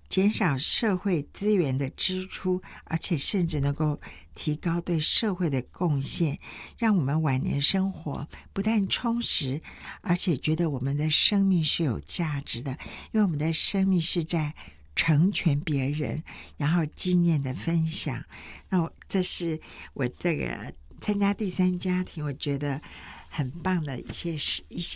减少社会资源的支出，而且甚至能够提高对社会的贡献，让我们晚年生活不但充实，而且觉得我们的生命是有价值的，因为我们的生命是在成全别人，然后经验的分享。那这是我这个参加第三家庭我觉得很棒的一些